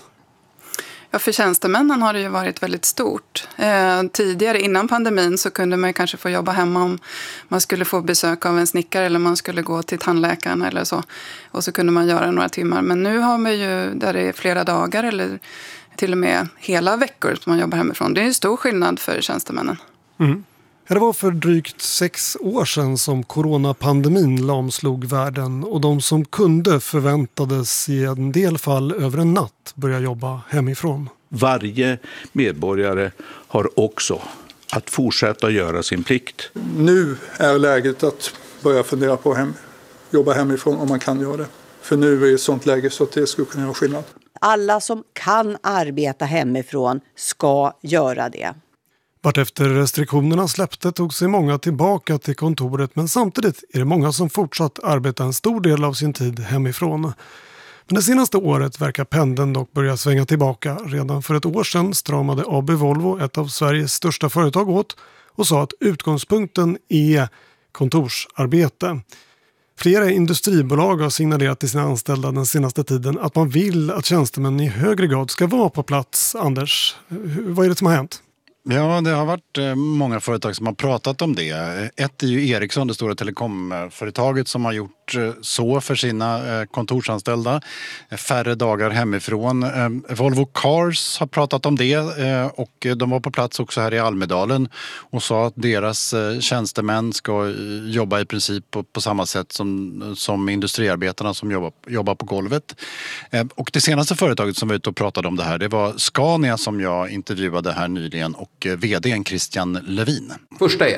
Ja, för tjänstemännen har det ju varit väldigt stort. Eh, tidigare innan pandemin så kunde man kanske få jobba hemma om man skulle få besök av en snickare eller man skulle gå till tandläkaren eller så. Och så kunde man göra några timmar. Men nu har man ju där det är flera dagar eller till och med hela veckor som man jobbar hemifrån. Det är en stor skillnad för tjänstemännen. Mm. Det var för drygt sex år sedan som coronapandemin lamslog världen och de som kunde förväntades i en del fall över en natt börja jobba hemifrån. Varje medborgare har också att fortsätta göra sin plikt. Nu är läget att börja fundera på hem, jobba hemifrån om man kan göra det. För nu är det ett sånt läge så att det skulle kunna göra skillnad. Alla som kan arbeta hemifrån ska göra det. Vart efter restriktionerna släppte tog sig många tillbaka till kontoret men samtidigt är det många som fortsatt arbeta en stor del av sin tid hemifrån. Men det senaste året verkar pendeln dock börja svänga tillbaka. Redan för ett år sedan stramade A B Volvo, ett av Sveriges största företag, åt och sa att utgångspunkten är kontorsarbete. Flera industribolag har signalerat till sina anställda den senaste tiden att man vill att tjänstemän i högre grad ska vara på plats. Anders, vad är det som har hänt? Ja, det har varit många företag som har pratat om det. Ett är ju Ericsson, det stora telekomföretaget som har gjort så för sina kontorsanställda. Färre dagar hemifrån. Volvo Cars har pratat om det och de var på plats också här i Almedalen och sa att deras tjänstemän ska jobba i princip på, på samma sätt som, som industriarbetarna som jobbar, jobbar på golvet. Och det senaste företaget som var ute och pratade om det här, det var Scania som jag intervjuade här nyligen och vdn Christian Levin. Första är,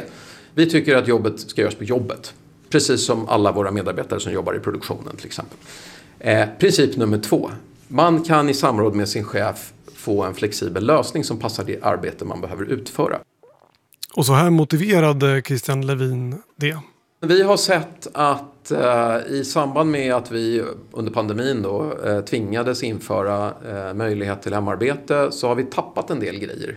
Vi tycker att jobbet ska göras på jobbet. Precis som alla våra medarbetare som jobbar i produktionen till exempel. Eh, princip nummer två. Man kan i samråd med sin chef få en flexibel lösning som passar det arbete man behöver utföra. Och så här motiverade Christian Levin det. Vi har sett att eh, i samband med att vi under pandemin då, eh, tvingades införa eh, möjlighet till hemarbete så har vi tappat en del grejer.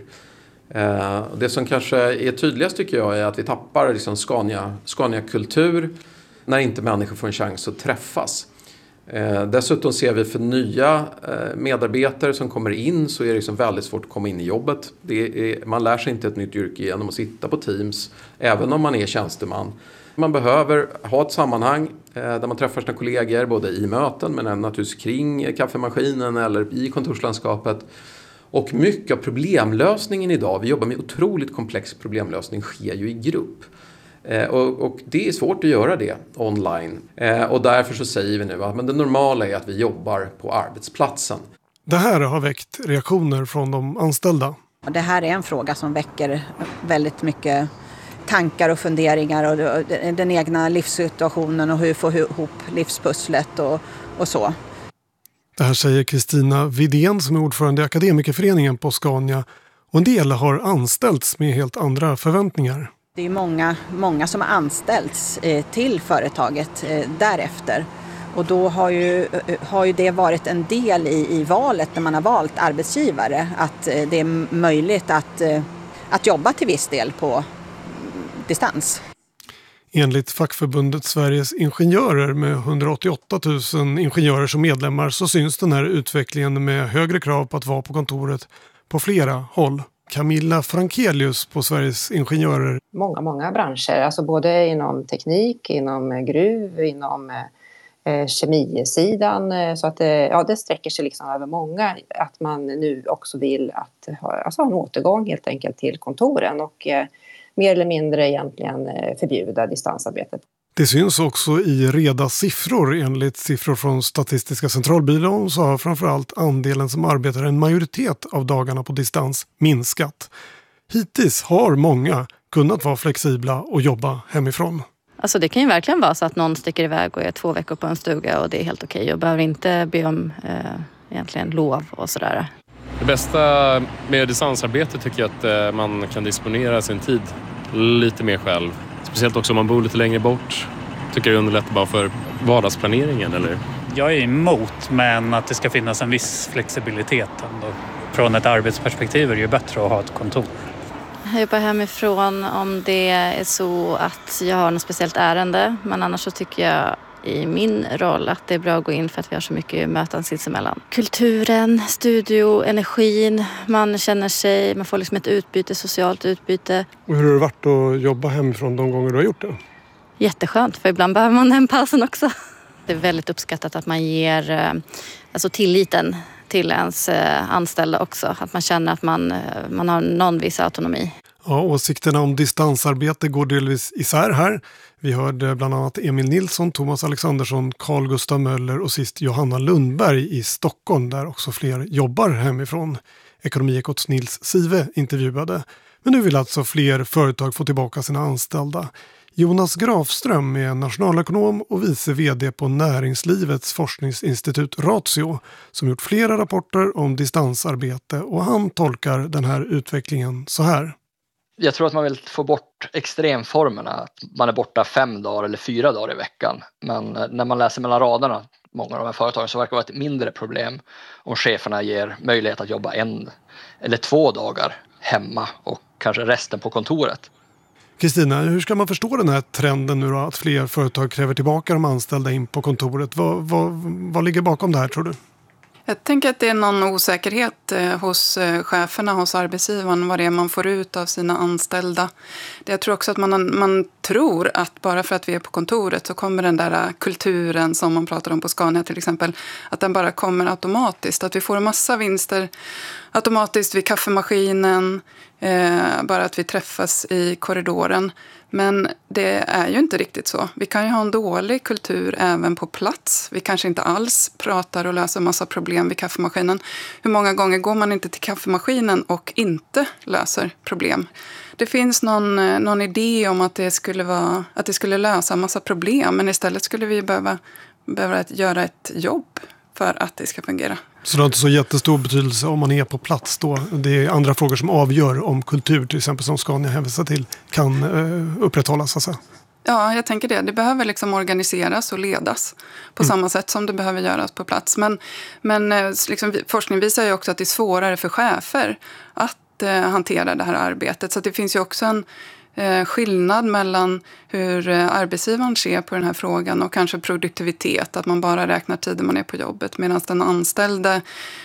Eh, det som kanske är tydligast tycker jag är att vi tappar liksom Scania, Scania-kultur när inte människor får en chans att träffas. Eh, dessutom ser vi för nya eh, medarbetare som kommer in så är det liksom väldigt svårt att komma in i jobbet. Det är, man lär sig inte ett nytt yrke genom att sitta på Teams, även om man är tjänsteman. Man behöver ha ett sammanhang eh, där man träffar sina kollegor både i möten men även naturligtvis kring kaffemaskinen eller i kontorslandskapet. Och mycket av problemlösningen idag, vi jobbar med otroligt komplex problemlösning, sker ju i grupp. Eh, och, och det är svårt att göra det online. Eh, och därför så säger vi nu att men det normala är att vi jobbar på arbetsplatsen. Det här har väckt reaktioner från de anställda. Det här är en fråga som väcker väldigt mycket tankar och funderingar och den egna livssituationen och hur få ihop livspusslet och, och så. Det här säger Kristina Widén som är ordförande i Akademikerföreningen på Scania. Och en del har anställts med helt andra förväntningar. Det är många, många som har anställts eh, till företaget eh, därefter. Och då har ju, har ju det varit en del i, i valet när man har valt arbetsgivare. Att eh, det är möjligt att, eh, att jobba till viss del på distans. Enligt fackförbundet Sveriges Ingenjörer med hundraåttioåtta tusen ingenjörer som medlemmar så syns den här utvecklingen med högre krav på att vara på kontoret på flera håll. Camilla Frankelius på Sveriges Ingenjörer. Många, många branscher, alltså både inom teknik, inom gruv, inom eh, kemisidan. Så att det, ja, det sträcker sig liksom över många. Att man nu också vill att ha alltså en återgång helt enkelt till kontoren och eh, mer eller mindre egentligen förbjuda distansarbetet. Det syns också i reda siffror. Enligt siffror från Statistiska centralbyrån så har framförallt andelen som arbetar en majoritet av dagarna på distans minskat. Hittills har många kunnat vara flexibla och jobba hemifrån. Alltså det kan ju verkligen vara så att någon sticker iväg och är två veckor på en stuga och det är helt okej och behöver inte be om eh, egentligen lov och sådär. Det bästa med distansarbete tycker jag att man kan disponera sin tid lite mer själv. Speciellt också om man bor lite längre bort. Tycker det underlättar bara för vardagsplaneringen, eller? Jag är emot, men att det ska finnas en viss flexibilitet ändå. Från ett arbetsperspektiv är det ju bättre att ha ett kontor. Jag jobbar hemifrån om det är så att jag har något speciellt ärende. Men annars så tycker jag i min roll att det är bra att gå in för att vi har så mycket möten sinsemellan. Kulturen, studio, energin, man känner sig, man får liksom ett utbyte, socialt utbyte. Och hur har det varit att jobba hemifrån de gånger du har gjort det? Jätteskönt, för ibland behöver man den pausen också. Det är väldigt uppskattat att man ger alltså tilliten till ens anställda också. Att man känner att man, man har någon viss autonomi. Ja, åsikterna om distansarbete går delvis isär här. Vi hörde bland annat Emil Nilsson, Thomas Alexandersson, Carl Gustav Möller och sist Johanna Lundberg i Stockholm där också fler jobbar hemifrån. Ekonomiekots Nils Sive intervjuade. Men nu vill alltså fler företag få tillbaka sina anställda. Jonas Grafström är nationalekonom och vice vd på Näringslivets forskningsinstitut Ratio som gjort flera rapporter om distansarbete och han tolkar den här utvecklingen så här. Jag tror att man vill få bort extremformerna, att man är borta fem dagar eller fyra dagar i veckan. Men när man läser mellan raderna, många av de här företagen, så verkar det vara ett mindre problem om cheferna ger möjlighet att jobba en eller två dagar hemma och kanske resten på kontoret. Kristina, hur ska man förstå den här trenden nu då, att fler företag kräver tillbaka de anställda in på kontoret? Vad, vad, vad ligger bakom det här tror du? Jag tänker att det är någon osäkerhet eh, hos eh, cheferna, hos arbetsgivaren, vad det är man får ut av sina anställda. Jag tror också att man, man tror att bara för att vi är på kontoret så kommer den där kulturen som man pratar om på Scania till exempel, att den bara kommer automatiskt. Att vi får en massa vinster automatiskt vid kaffemaskinen, eh, bara att vi träffas i korridoren. Men det är ju inte riktigt så. Vi kan ju ha en dålig kultur även på plats. Vi kanske inte alls pratar och löser en massa problem vid kaffemaskinen. Hur många gånger går man inte till kaffemaskinen och inte löser problem? det finns någon, någon idé om att det, skulle vara, att det skulle lösa en massa problem. Men istället skulle vi behöva, behöva ett, göra ett jobb för att det ska fungera. Så det har inte så jättestor betydelse om man är på plats då? Det är andra frågor som avgör om kultur, till exempel som Scania hänvisar till, kan uh, upprätthållas alltså. Ja, jag tänker det. Det behöver liksom organiseras och ledas på mm. samma sätt som det behöver göras på plats. Men, men liksom, forskning visar ju också att det är svårare för chefer att eh, hantera det här arbetet. Så det finns ju också en eh, skillnad mellan hur eh, arbetsgivaren ser på den här frågan och kanske produktivitet. Att man bara räknar tiden man är på jobbet, medan den anställde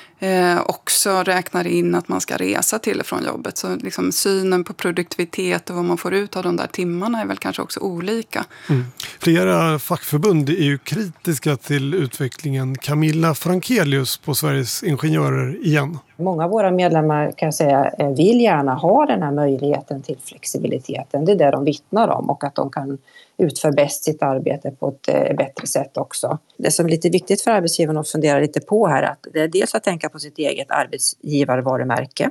Eh, också räknar in att man ska resa till och från jobbet. Så liksom synen på produktivitet och vad man får ut av de där timmarna är väl kanske också olika. Mm. Flera fackförbund är ju kritiska till utvecklingen. Camilla Frankelius på Sveriges Ingenjörer igen. Många av våra medlemmar kan jag säga vill gärna ha den här möjligheten till flexibiliteten. Det är det de vittnar om, och att de kan utföra bäst sitt arbete på ett eh, bättre sätt också. Det som är lite viktigt för arbetsgivaren att fundera lite på här, att det är dels att tänka på sitt eget arbetsgivarvarumärke.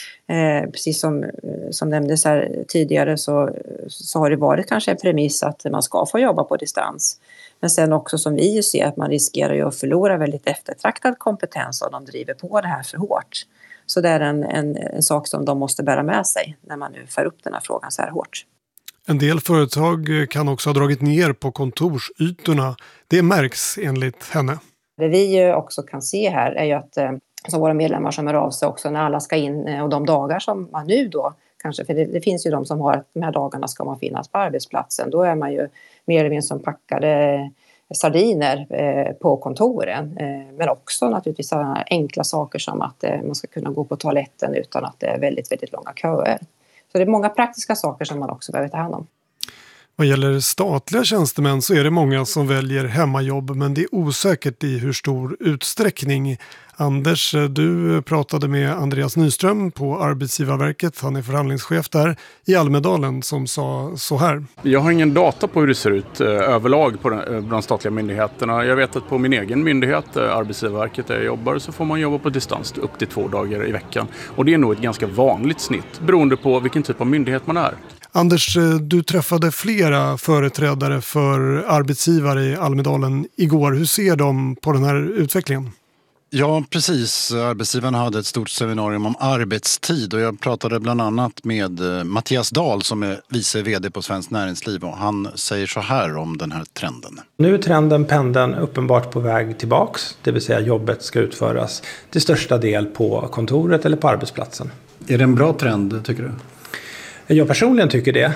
Eh, precis som, som nämndes här tidigare så, så har det varit kanske en premiss att man ska få jobba på distans. Men sen också som vi ju ser att man riskerar ju att förlora väldigt eftertraktad kompetens om de driver på det här för hårt. Så det är en, en, en sak som de måste bära med sig när man nu för upp den här frågan så här hårt. En del företag kan också ha dragit ner på kontorsytorna. Det märks enligt henne. Det vi också kan se här är ju att som våra medlemmar som är av sig också när alla ska in, och de dagar som man nu då kanske, för det, det finns ju de som har att de här dagarna ska man finnas på arbetsplatsen. Då är man ju mer eller mindre som packade sardiner eh, på kontoren. Eh, men också naturligtvis sådana enkla saker som att eh, man ska kunna gå på toaletten utan att det är väldigt, väldigt långa köer. Så det är många praktiska saker som man också behöver ta hand om. Vad gäller statliga tjänstemän så är det många som väljer hemmajobb, men det är osäkert i hur stor utsträckning. Anders, du pratade med Andreas Nyström på Arbetsgivarverket, han är förhandlingschef där i Almedalen, som sa så här. Jag har ingen data på hur det ser ut eh, överlag på den, bland statliga myndigheterna. Jag vet att på min egen myndighet, eh, Arbetsgivarverket där jag jobbar, så får man jobba på distans upp till två dagar i veckan. Och det är nog ett ganska vanligt snitt beroende på vilken typ av myndighet man är. Anders, du träffade flera företrädare för arbetsgivare i Almedalen igår. Hur ser de på den här utvecklingen? Ja, precis. Arbetsgivarna hade ett stort seminarium om arbetstid och jag pratade bland annat med Mattias Dahl som är vice vd på Svenskt Näringsliv, och han säger så här om den här trenden. Nu är trenden pendeln uppenbart på väg tillbaks, det vill säga jobbet ska utföras till största del på kontoret eller på arbetsplatsen. Är det en bra trend, tycker du? Jag personligen tycker det,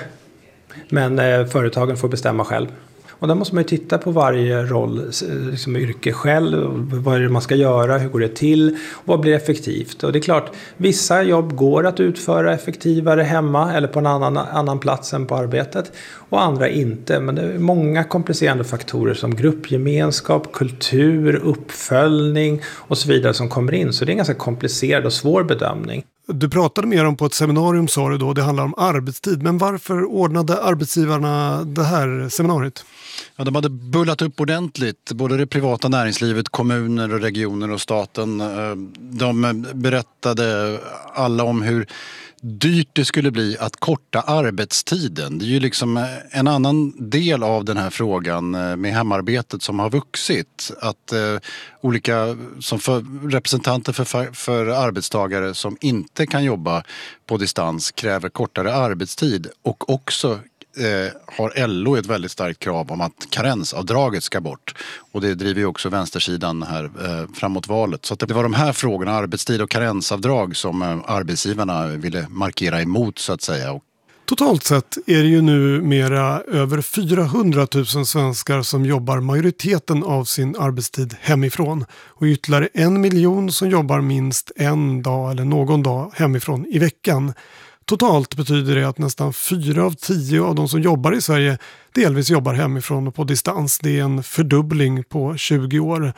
men eh, företagen får bestämma själv. Och där måste man ju titta på varje roll, liksom yrke själv, vad är det man ska göra, hur går det till och vad blir effektivt. Och det är klart, vissa jobb går att utföra effektivare hemma eller på en annan, annan plats än på arbetet och andra inte. Men det är många komplicerande faktorer som gruppgemenskap, kultur, uppföljning och så vidare som kommer in. Så det är en ganska komplicerad och svår bedömning. Du pratade med dem på ett seminarium, sa du då, det handlar om arbetstid. Men varför ordnade arbetsgivarna det här seminariet? Ja, de hade bullat upp ordentligt, både det privata näringslivet, kommuner och regioner och staten. De berättade alla om hur dyrt det skulle bli att korta arbetstiden. Det är ju liksom en annan del av den här frågan med hemarbetet som har vuxit. Att eh, olika som för, representanter för, för arbetstagare som inte kan jobba på distans kräver kortare arbetstid, och också Eh, har L O ett väldigt starkt krav om att karensavdraget ska bort. Och det driver ju också vänstersidan här eh, framåt valet. Så att det var de här frågorna, arbetstid och karensavdrag, som eh, arbetsgivarna ville markera emot, så att säga. Totalt sett är det ju nu mera över fyrahundratusen svenskar som jobbar majoriteten av sin arbetstid hemifrån. Och ytterligare en miljon som jobbar minst en dag eller någon dag hemifrån i veckan. Totalt betyder det att nästan fyra av tio av de som jobbar i Sverige delvis jobbar hemifrån och på distans. Det är en fördubbling på tjugo år.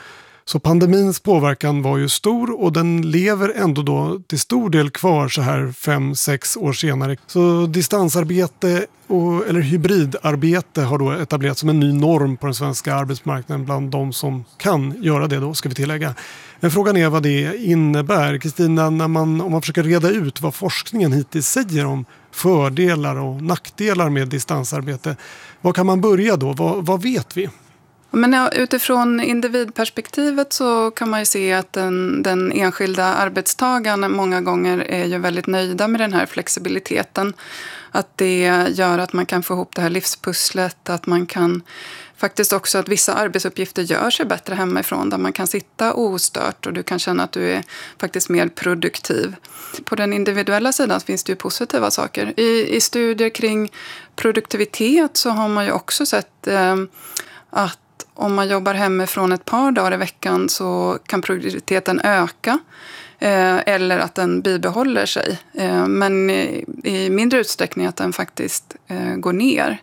Så pandemins påverkan var ju stor och den lever ändå då till stor del kvar så här fem, sex år senare. Så distansarbete och, eller hybridarbete har då etablerats som en ny norm på den svenska arbetsmarknaden bland de som kan göra det då, ska vi tillägga. Men frågan är vad det innebär. Kristina, när man, om man försöker reda ut vad forskningen hittills säger om fördelar och nackdelar med distansarbete, var kan man börja då? Vad, vad vet vi? Men ja, utifrån individperspektivet så kan man ju se att den, den enskilda arbetstagaren många gånger är ju väldigt nöjda med den här flexibiliteten. Att det gör att man kan få ihop det här livspusslet, att man kan faktiskt också att vissa arbetsuppgifter gör sig bättre hemifrån där man kan sitta ostört och du kan känna att du är faktiskt mer produktiv. På den individuella sidan finns det ju positiva saker. I, i studier kring produktivitet så har man ju också sett eh, att om man jobbar hemifrån ett par dagar i veckan så kan produktiviteten öka eh, eller att den bibehåller sig. Eh, men i, i mindre utsträckning att den faktiskt eh, går ner.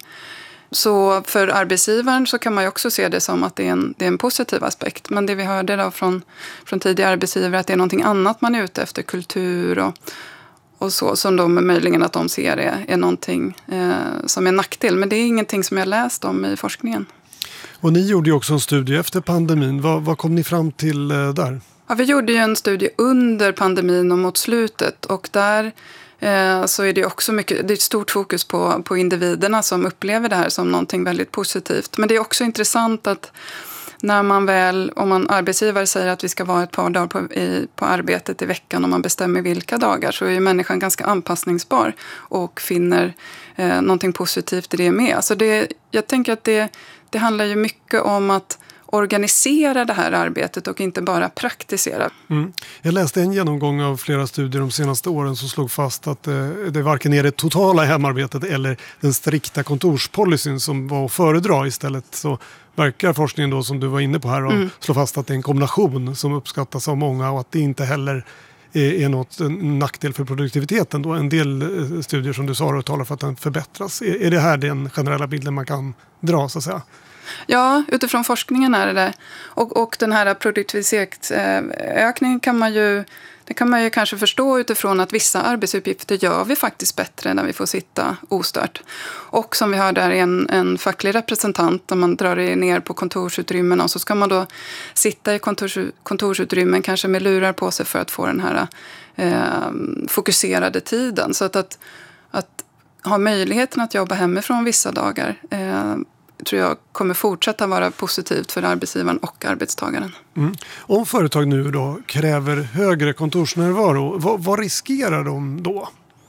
Så för arbetsgivaren så kan man ju också se det som att det är en, det är en positiv aspekt. Men det vi hörde då från, från tidigare arbetsgivare att det är någonting annat man är ute efter, kultur och, och så, som de möjligen att de ser är, är någonting eh, som är nackdel. Men det är ingenting som jag läst om i forskningen. Och ni gjorde ju också en studie efter pandemin. Vad, vad kom ni fram till eh, där? Ja, vi gjorde ju en studie under pandemin och mot slutet. Och där eh, så är det också mycket, det är ett stort fokus på, på individerna som upplever det här som någonting väldigt positivt. Men det är också intressant att när man väl, om man arbetsgivare säger att vi ska vara ett par dagar på, i, på arbetet i veckan och man bestämmer vilka dagar så är ju människan ganska anpassningsbar och finner eh, någonting positivt i det med. Så det, jag tänker att det Det handlar ju mycket om att organisera det här arbetet och inte bara praktisera. Mm. Jag läste en genomgång av flera studier de senaste åren som slog fast att eh, det varken är det totala hemarbetet eller den strikta kontorspolicyn som var att föredra. Istället så verkar forskningen då, som du var inne på här, och mm. slå fast att det är en kombination som uppskattas av många och att det inte heller är, är något en nackdel för produktiviteten. Då. En del eh, studier som du sa och talar för att den förbättras. Är, är det här den generella bilden man kan dra så att säga? Ja, utifrån forskningen är det det. Och, och den här produktivitetsökningen kan man ju, det kan man ju kanske förstå utifrån att vissa arbetsuppgifter gör vi faktiskt bättre när vi får sitta ostört. Och som vi hörde här, en, en facklig representant, om man drar det ner på kontorsutrymmen och så ska man då sitta i kontors, kontorsutrymmen kanske med lurar på sig för att få den här eh, fokuserade tiden. Så att, att, att ha möjligheten att jobba hemifrån vissa dagar eh, tror jag kommer fortsätta vara positivt för arbetsgivaren och arbetstagaren. Mm. Om företag nu då kräver högre kontorsnärvaro, vad, vad riskerar de då?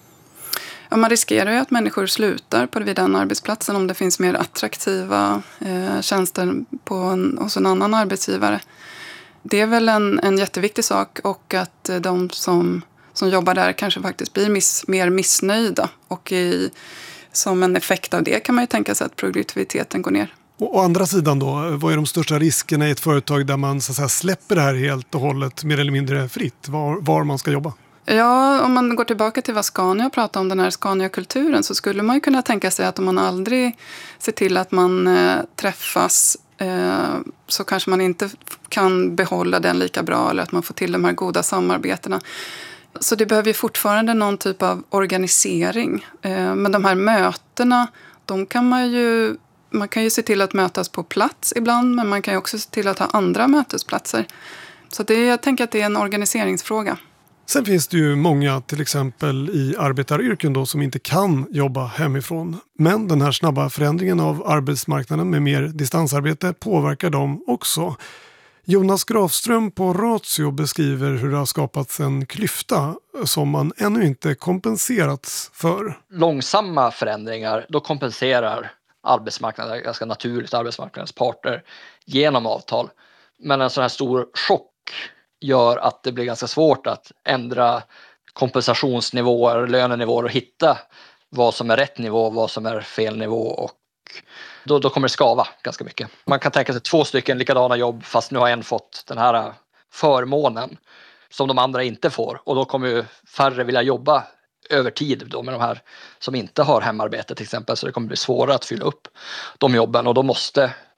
Ja, man riskerar ju att människor slutar på vid den arbetsplatsen om det finns mer attraktiva eh, tjänster på en, hos en annan arbetsgivare. Det är väl en, en jätteviktig sak och att de som, som jobbar där kanske faktiskt blir miss, mer missnöjda och i som en effekt av det kan man ju tänka sig att produktiviteten går ner. Och å andra sidan då, vad är de största riskerna i ett företag där man så att säga, släpper det här helt och hållet mer eller mindre fritt, var, var man ska jobba? Ja, om man går tillbaka till vad Scania pratar om, den här Scania-kulturen, så skulle man ju kunna tänka sig att om man aldrig ser till att man eh, träffas eh, så kanske man inte kan behålla den lika bra eller att man får till de här goda samarbetena. Så det behöver ju fortfarande någon typ av organisering. Eh, men de här mötena, de kan man ju, man kan ju se till att mötas på plats ibland, men man kan ju också se till att ha andra mötesplatser. Så det, jag tänker att det är en organiseringsfråga. Sen finns det ju många, till exempel i arbetaryrken då, som inte kan jobba hemifrån. Men den här snabba förändringen av arbetsmarknaden med mer distansarbete påverkar dem också. Jonas Grafström på Ratio beskriver hur det har skapats en klyfta som man ännu inte kompenserats för. Långsamma förändringar, då kompenserar arbetsmarknaden, ganska naturligt arbetsmarknadens parter, genom avtal. Men en sån här stor chock gör att det blir ganska svårt att ändra kompensationsnivåer, lönenivåer och hitta vad som är rätt nivå och vad som är fel nivå, och då, då kommer det skava ganska mycket. Man kan tänka sig två stycken likadana jobb fast nu har en fått den här förmånen som de andra inte får, och då kommer ju färre vilja jobba över tid då med de här som inte har hemarbete till exempel, så det kommer bli svårare att fylla upp de jobben, och då måste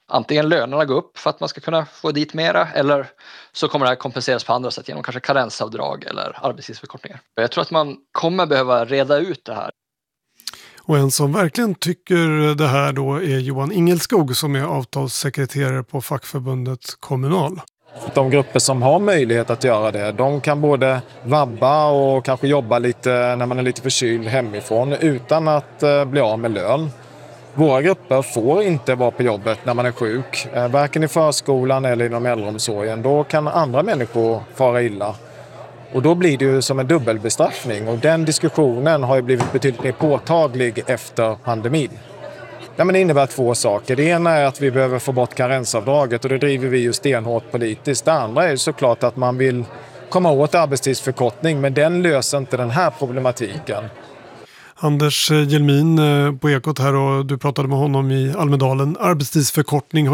antingen lönerna går upp för att man ska kunna få dit mera, eller så kommer det här kompenseras på andra sätt genom kanske karensavdrag eller arbetstidsförkortningar. Jag tror att man kommer behöva reda ut det här. Och en som verkligen tycker det här då är Johan Ingelskog som är avtalssekreterare på fackförbundet Kommunal. De grupper som har möjlighet att göra det, de kan både vabba och kanske jobba lite när man är lite förkyld hemifrån utan att bli av med lön. Våra grupper får inte vara på jobbet när man är sjuk, varken i förskolan eller inom äldreomsorgen. Då kan andra människor fara illa. Och då blir det ju som en dubbelbestraffning, och den diskussionen har ju blivit betydligt mer påtaglig efter pandemin. Ja, men det innebär två saker. Det ena är att vi behöver få bort karensavdraget, och det driver vi ju stenhårt politiskt. Det andra är ju såklart att man vill komma åt arbetstidsförkortning, men den löser inte den här problematiken. Anders Hjelmin på Ekot här, och du pratade med honom i Almedalen. Arbetstidsförkortning